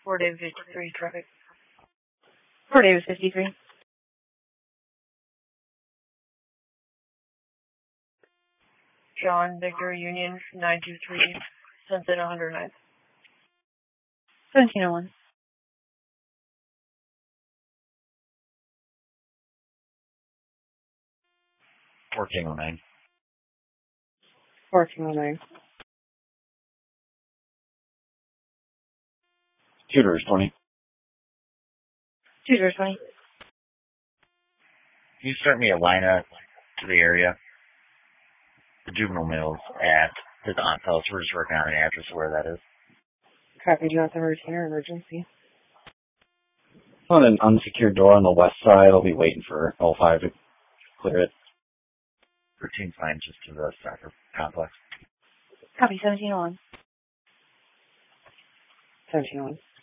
4 David 53 traffic. 4 David 53. John Victor Union 923, Sunset 109th. 1701. $14.09. 1409. Tutors 20. Tutors 20. Can you start me a lineup to the area? The juvenile mills at his aunt's house. We're just working on an address of where that is. Copy. Do you want the routine or emergency? On an unsecured door on the west side. I'll be waiting for 05 to clear it. Routine's fine, just to the soccer complex. Copy. 1701. 1701.